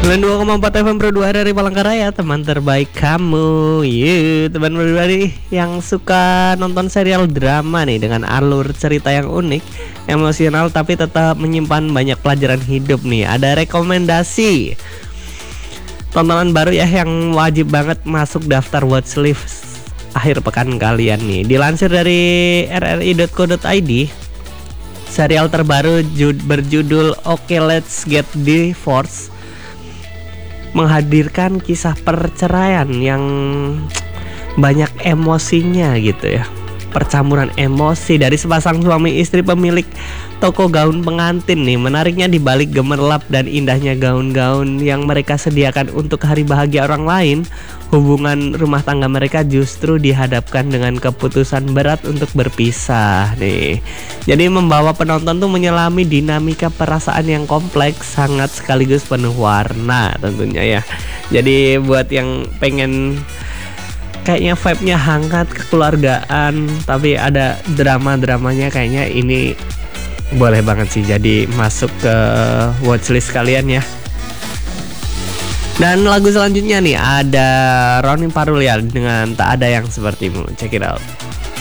92,4 FM Pro 2 dari Palangkaraya, teman terbaik kamu. Teman pribadi yang suka nonton serial drama nih dengan alur cerita yang unik, emosional tapi tetap menyimpan banyak pelajaran hidup nih. Ada rekomendasi tontonan baru ya yang wajib banget masuk daftar watchlist akhir pekan kalian nih. Dilansir dari rri.co.id, serial terbaru berjudul Okay Let's Get Divorced menghadirkan kisah perceraian yang banyak emosinya gitu ya. Percampuran emosi dari sepasang suami istri pemilik toko gaun pengantin nih. Menariknya di balik gemerlap dan indahnya gaun-gaun yang mereka sediakan untuk hari bahagia orang lain, hubungan rumah tangga mereka justru dihadapkan dengan keputusan berat untuk berpisah nih. Jadi membawa penonton tuh menyelami dinamika perasaan yang kompleks, sangat sekaligus penuh warna tentunya ya. Jadi buat yang pengen kayaknya vibe-nya hangat, kekeluargaan, tapi ada drama-dramanya, kayaknya ini boleh banget sih jadi masuk ke watchlist kalian ya. Dan lagu selanjutnya nih ada Ronnie Parulia dengan Tak Ada Yang Sepertimu. Check it out.